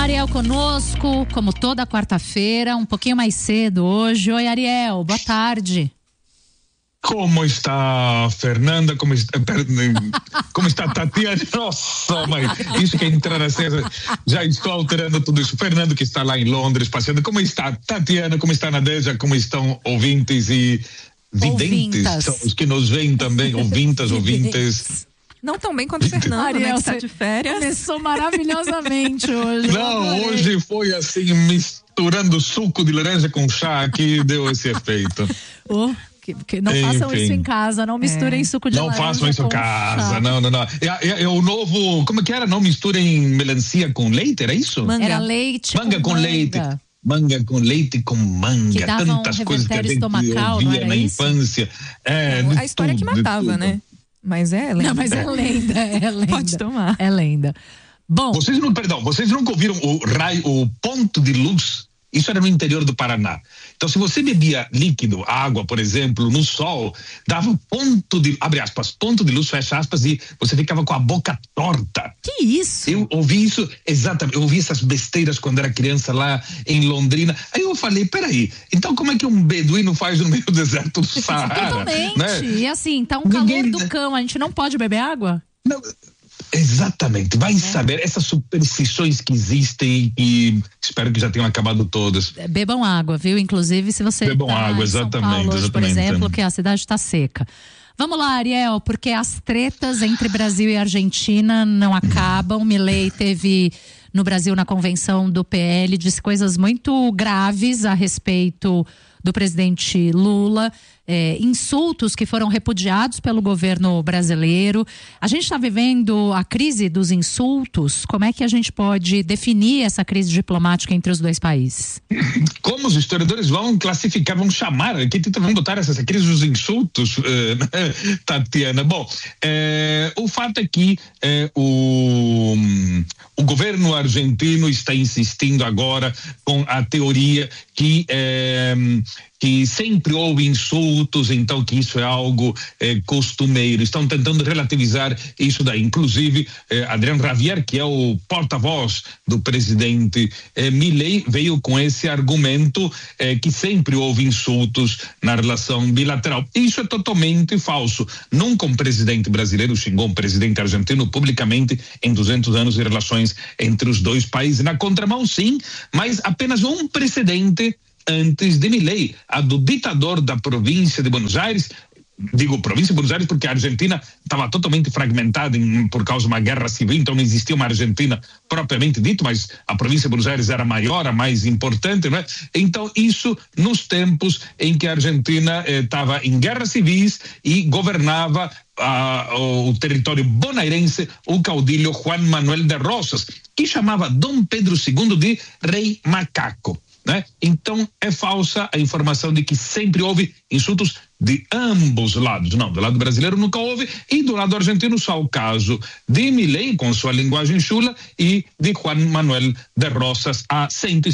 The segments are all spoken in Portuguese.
Ariel conosco, como toda quarta-feira, um pouquinho mais cedo hoje. Oi, Ariel, boa tarde. Como está Fernanda? Como está Tatiana? Nossa, mãe, isso que é entrar na cena, já estou alterando tudo isso. Fernando, que está lá em Londres passeando. Como está Tatiana? Como está Nadeja? Como estão ouvintes e videntes? São os que nos veem também, ouvintes. Não tão bem quanto o Fernando, Ariel, né, que está de férias. Começou maravilhosamente hoje. Não, hoje foi assim, misturando suco de laranja com chá que deu esse efeito. Que não façam isso em casa, não misturem suco de laranja. Não façam isso em casa, não. É o novo, como é que era? Não misturem melancia com leite, era isso? Manga. Era leite manga com leite. Manga com leite com manga, tantas coisas que a gente ouvia na infância. A história que matava, né? Mas é lenda. Não, mas é lenda. Pode tomar. É lenda. Bom. Vocês nunca ouviram o ponto de luz? Isso era no interior do Paraná. Então, se você bebia líquido, água, por exemplo, no sol, dava um ponto de, abre aspas, ponto de luz, fecha aspas, e você ficava com a boca torta. Que isso? Eu ouvi isso, exatamente, eu ouvi essas besteiras quando era criança lá em Londrina. Aí eu falei, peraí, então como é que um beduíno faz no meio do deserto do Saara? Totalmente, né? E assim, tá um calor do cão, a gente não pode beber água? Não. Exatamente, vai saber essas superstições que existem e espero que já tenham acabado todas. Bebam água, viu? Inclusive se você bebam água, exatamente, São Paulo, hoje, exatamente. Por exemplo, que a cidade está seca. Vamos lá, Ariel, porque as tretas entre Brasil e Argentina não acabam. Milei teve no Brasil na convenção do PL, disse coisas muito graves a respeito do presidente Lula, insultos que foram repudiados pelo governo brasileiro. A gente está vivendo a crise dos insultos. Como é que a gente pode definir essa crise diplomática entre os dois países? Como os historiadores vão classificar, vão chamar, vão botar essa crise dos insultos, Tatiana? Bom, o fato é que o governo argentino está insistindo agora com a teoria que sempre houve insultos, então que isso é algo costumeiro. Estão tentando relativizar isso daí. Inclusive, Adrián Javier, que é o porta-voz do presidente Milei, veio com esse argumento que sempre houve insultos na relação bilateral. Isso é totalmente falso. Nunca um presidente brasileiro xingou um presidente argentino publicamente em 200 anos de relações entre os dois países. Na contramão, sim, mas apenas um precedente antes de Milei, a do ditador da província de Buenos Aires. Digo província de Buenos Aires porque a Argentina estava totalmente fragmentada por causa de uma guerra civil, então não existia uma Argentina propriamente dito, mas a província de Buenos Aires era maior, a mais importante, não é? Então isso nos tempos em que a Argentina estava em guerras civis e governava o território bonaerense o caudilho Juan Manuel de Rosas, que chamava Dom Pedro II de Rei Macaco. Né? Então é falsa a informação de que sempre houve insultos de ambos lados. Não, do lado brasileiro nunca houve e do lado argentino só o caso de Milei com sua linguagem chula e de Juan Manuel de Rosas há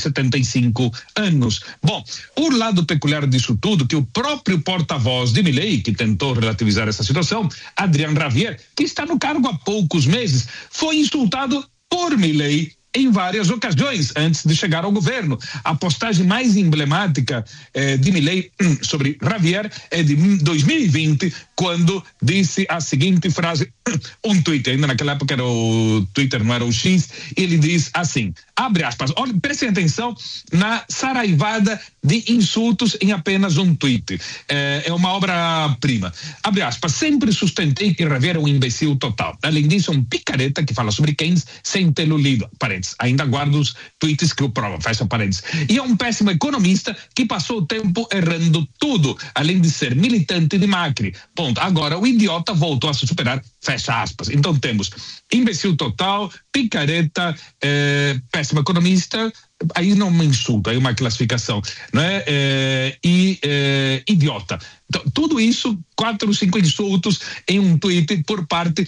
175 anos. Bom, o lado peculiar disso tudo que o próprio porta-voz de Milei, que tentou relativizar essa situação, Adrián Javier, que está no cargo há poucos meses, foi insultado por Milei em várias ocasiões antes de chegar ao governo. A postagem mais emblemática de Milei sobre Javier é de 2020, quando disse a seguinte frase, um Twitter, ainda naquela época era o Twitter, não era o X, ele diz assim, abre aspas, olha, prestem atenção na saraivada de insultos em apenas um tweet. É uma obra-prima. Abre aspas, sempre sustentei que Javier é um imbecil total. Além disso, é um picareta que fala sobre Keynes sem tê-lo lido. Parênteses. Ainda guardo os tweets que o prova, fecha parênteses. E é um péssimo economista que passou o tempo errando tudo, além de ser militante de Macri. Ponto. Agora, o idiota voltou a se superar, fecha aspas. Então temos imbecil total, picareta, péssimo economista, aí não me insulta, aí uma classificação, né? Idiota. Então, tudo isso, 4 ou 5 insultos em um tweet por parte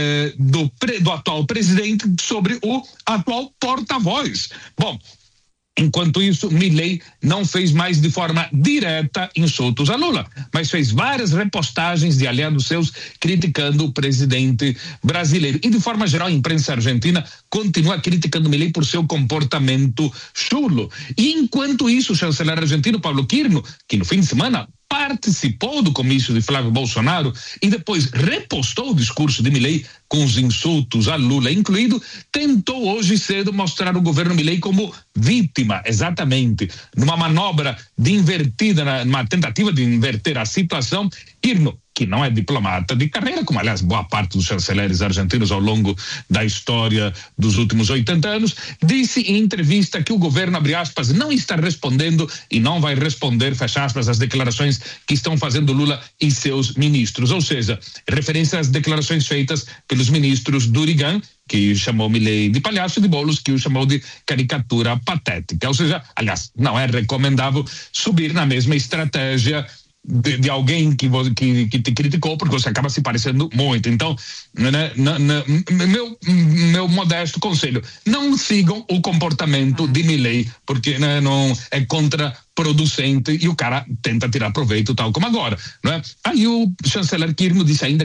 do atual presidente sobre o atual porta-voz. Bom, Enquanto isso, Milei não fez mais de forma direta insultos a Lula, mas fez várias repostagens de aliados seus criticando o presidente brasileiro. E de forma geral, a imprensa argentina continua criticando Milei por seu comportamento chulo. E enquanto isso, o chanceler argentino Pablo Quirino, que no fim de semana participou do comício de Flávio Bolsonaro e depois repostou o discurso de Milei com os insultos a Lula incluído, tentou hoje cedo mostrar o governo Milei como vítima, exatamente, numa manobra de invertida, numa tentativa de inverter a situação. Quirino, que não é diplomata de carreira, como aliás boa parte dos chanceleres argentinos ao longo da história dos últimos 80 anos, disse em entrevista que o governo, abre aspas, não está respondendo e não vai responder, fecha aspas, às declarações que estão fazendo Lula e seus ministros. Ou seja, referência às declarações feitas pelos ministros Durigan, que chamou Milei de palhaço, e de Boulos, que o chamou de caricatura patética. Ou seja, aliás, não é recomendável subir na mesma estratégia de alguém que te criticou, porque você acaba se parecendo muito. Então, né, meu modesto conselho, não sigam o comportamento de Milei, porque né, não é contraproducente e o cara tenta tirar proveito, tal como agora, né? Aí o chanceler Quirino disse ainda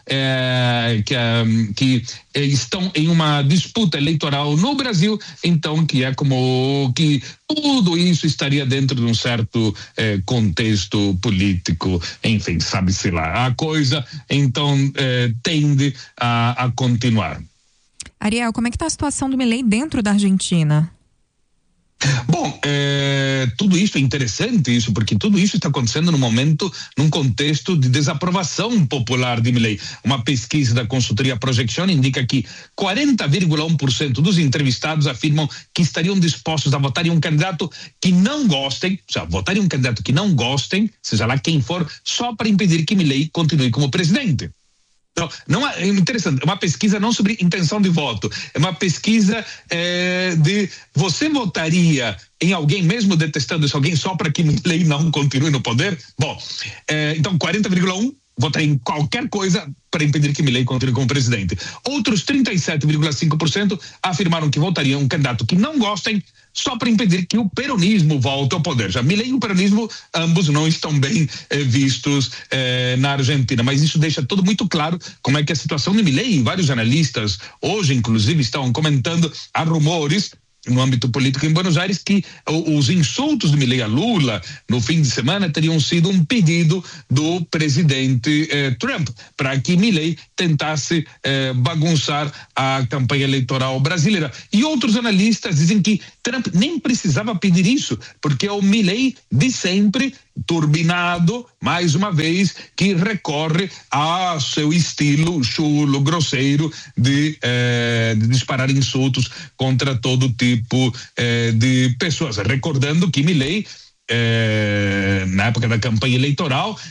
que estão em uma disputa eleitoral no Brasil, então que é como que tudo isso estaria dentro de um certo contexto político, enfim, sabe-se lá a coisa, então tende a continuar. Ariel, como é que está a situação do Milei dentro da Argentina? Bom, tudo isso é interessante, porque tudo isso está acontecendo no momento, num contexto de desaprovação popular de Milei. Uma pesquisa da consultoria Projection indica que 40,1% dos entrevistados afirmam que estariam dispostos a votar em um candidato que não gostem, ou seja, votar em um candidato que não gostem, seja lá quem for, só para impedir que Milei continue como presidente. Então, não é interessante, é uma pesquisa não sobre intenção de voto, é uma pesquisa de você votaria em alguém mesmo detestando esse alguém só para que Milei não continue no poder? Bom, então 40,1% votaria em qualquer coisa para impedir que Milei continue como presidente. Outros 37,5% afirmaram que votariam um candidato que não gostem só para impedir que o peronismo volte ao poder. Já Milei e o peronismo, ambos não estão bem vistos na Argentina, mas isso deixa tudo muito claro como é que é a situação de Milei, e vários analistas hoje, inclusive, estão comentando, há rumores no âmbito político em Buenos Aires que os insultos de Milei a Lula no fim de semana teriam sido um pedido do presidente Trump para que Milei tentasse bagunçar a campanha eleitoral brasileira. E outros analistas dizem que Trump nem precisava pedir isso, porque é o Milei de sempre, turbinado, mais uma vez, que recorre ao seu estilo chulo, grosseiro de disparar insultos contra todo tipo de pessoas. Recordando que Milei, na época da campanha eleitoral,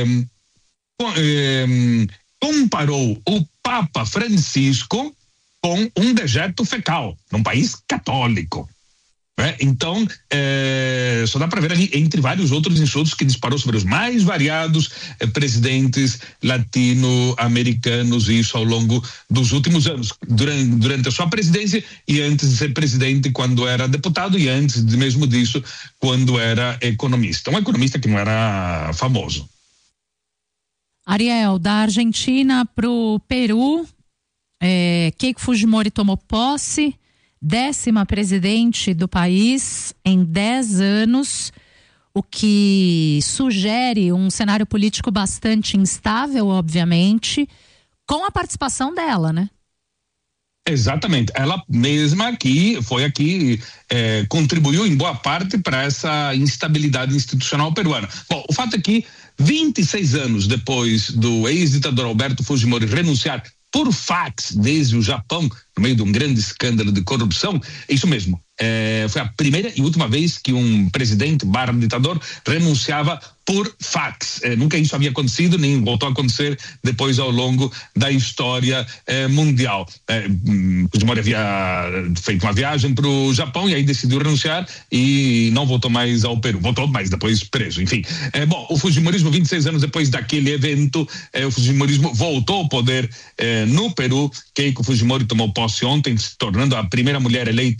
comparou o Papa Francisco com um dejeto fecal, num país católico. Então, só dá para ver ali, entre vários outros insultos, que disparou sobre os mais variados presidentes latino-americanos, isso ao longo dos últimos anos, durante a sua presidência e antes de ser presidente, quando era deputado, e antes mesmo disso, quando era economista. Um economista que não era famoso. Ariel, da Argentina para o Peru, Keiko Fujimori tomou posse, 10ª presidente do país em 10 anos, o que sugere um cenário político bastante instável, obviamente, com a participação dela, né? Exatamente, ela mesma que foi aqui, contribuiu em boa parte para essa instabilidade institucional peruana. Bom, o fato é que 26 anos depois do ex-ditador Alberto Fujimori renunciar por fax desde o Japão, no meio de um grande escândalo de corrupção, é isso mesmo. Foi a primeira e última vez que um presidente ditador renunciava por fax. Nunca isso havia acontecido, nem voltou a acontecer depois ao longo da história mundial. Fujimori havia feito uma viagem para o Japão e aí decidiu renunciar e não voltou mais ao Peru. Voltou, mas depois preso, enfim. Bom, o Fujimorismo, 26 anos depois daquele evento, o Fujimorismo voltou ao poder no Peru. Keiko Fujimori tomou posse ontem, se tornando a primeira mulher eleita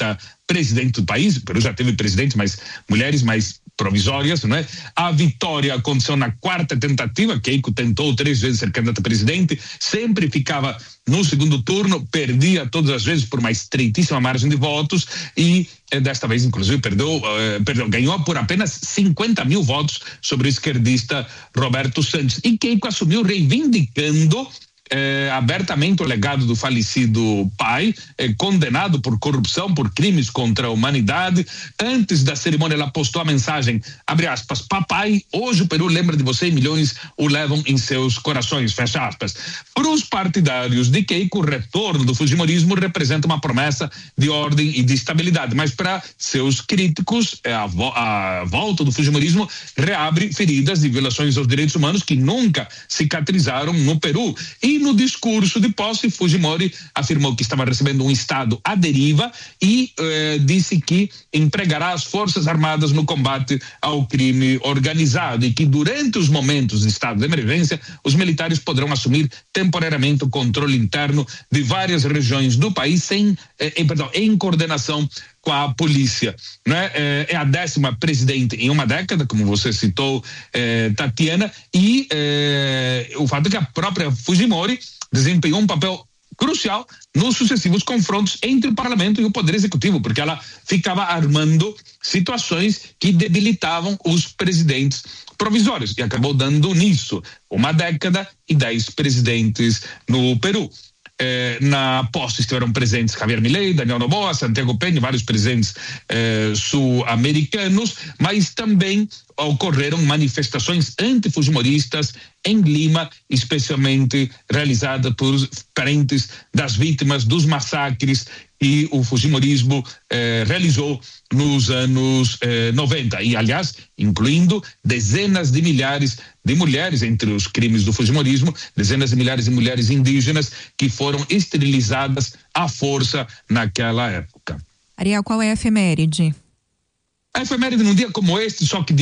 presidente do país. O Peru já teve presidente, mas mulheres mais provisórias, não é? A vitória aconteceu na quarta tentativa. Keiko tentou 3 vezes ser candidata a presidente, sempre ficava no segundo turno, perdia todas as vezes por uma estreitíssima margem de votos e desta vez, inclusive, ganhou por apenas 50 mil votos sobre o esquerdista Roberto Santos. E Keiko assumiu reivindicando abertamente o legado do falecido pai, condenado por corrupção, por crimes contra a humanidade. Antes da cerimônia, ela postou a mensagem, abre aspas, papai, hoje o Peru lembra de você e milhões o levam em seus corações, fecha aspas. Para os partidários de Keiko, o retorno do fujimorismo representa uma promessa de ordem e de estabilidade, mas para seus críticos, a volta do fujimorismo reabre feridas de violações aos direitos humanos que nunca cicatrizaram no Peru. E no discurso de posse, Fujimori afirmou que estava recebendo um Estado à deriva e disse que empregará as Forças Armadas no combate ao crime organizado e que durante os momentos de estado de emergência, os militares poderão assumir temporariamente o controle interno de várias regiões do país em coordenação com a polícia, né? É a 10ª presidente em uma década, como você citou, Tatiana, e o fato é que a própria Fujimori desempenhou um papel crucial nos sucessivos confrontos entre o parlamento e o poder executivo, porque ela ficava armando situações que debilitavam os presidentes provisórios e acabou dando nisso uma década e 10 presidentes no Peru. Na posse estiveram presentes Javier Milei, Daniel Noboa, Santiago Peña, vários presidentes sul-americanos, mas também ocorreram manifestações antifujimoristas em Lima, especialmente realizadas por parentes das vítimas dos massacres que o fujimorismo realizou nos anos 90 e, aliás, incluindo dezenas de milhares de mulheres entre os crimes do fujimorismo, dezenas de milhares de mulheres indígenas que foram esterilizadas à força naquela época. Ariel, qual é a efeméride? A efeméride num dia como este, só que de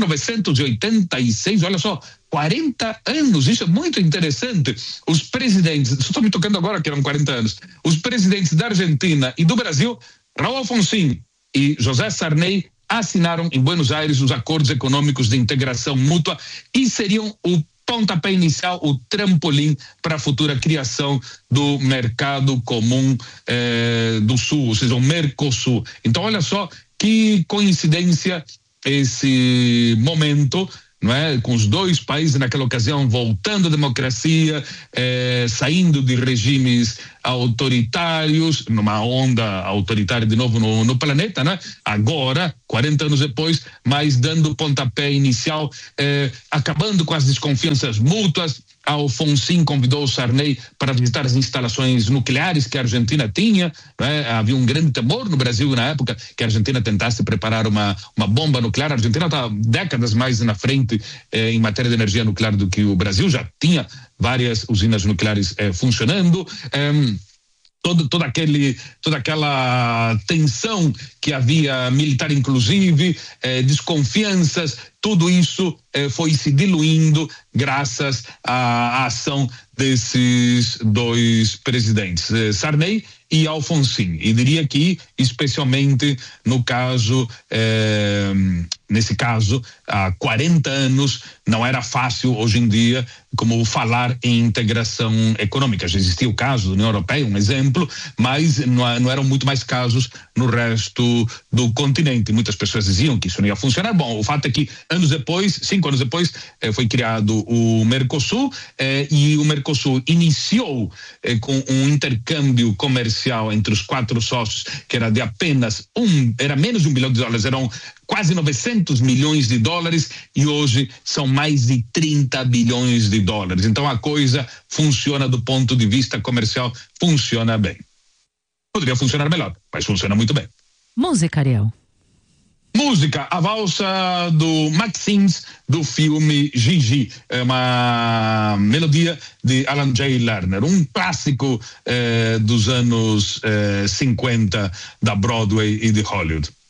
1986, olha só, 40 anos, isso é muito interessante. Os presidentes, só estou me tocando agora que eram 40 anos, os presidentes da Argentina e do Brasil, Raul Alfonsín e José Sarney, assinaram em Buenos Aires os acordos econômicos de integração mútua e seriam o pontapé inicial, o trampolim para a futura criação do mercado comum do Sul, ou seja, o Mercosul. Então, olha só que coincidência esse momento, não é? Com os dois países naquela ocasião voltando à democracia, saindo de regimes autoritários, numa onda autoritária de novo no planeta, né? Agora, 40 anos depois, mas dando o pontapé inicial, acabando com as desconfianças mútuas. Alfonsín convidou o Sarney para visitar as instalações nucleares que a Argentina tinha, né? Havia um grande temor no Brasil na época que a Argentina tentasse preparar uma bomba nuclear. A Argentina está décadas mais na frente em matéria de energia nuclear do que o Brasil, já tinha várias usinas nucleares funcionando. Toda aquela tensão que havia militar, inclusive, desconfianças, tudo isso foi se diluindo graças à ação desses dois presidentes, Sarney e Alfonsín. E diria que, especialmente no caso, nesse caso, há 40 anos, não era fácil hoje em dia como falar em integração econômica. Já existia o caso da União Europeia, um exemplo, mas não eram muito mais casos no resto do continente. Muitas pessoas diziam que isso não ia funcionar. Bom, o fato é que 5 anos depois, foi criado o Mercosul, e o Mercosul iniciou com um intercâmbio comercial entre os 4 sócios, que era de apenas era menos de $1 bilhão, eram quase 900 milhões de dólares, e hoje são mais de 30 bilhões de dólares. Então a coisa funciona do ponto de vista comercial, funciona bem. Poderia funcionar melhor, mas funciona muito bem. Música, Ariel. Música, a valsa do Maxims, do filme Gigi, é uma melodia de Alan J. Lerner, um clássico dos anos 50 da Broadway e de Hollywood.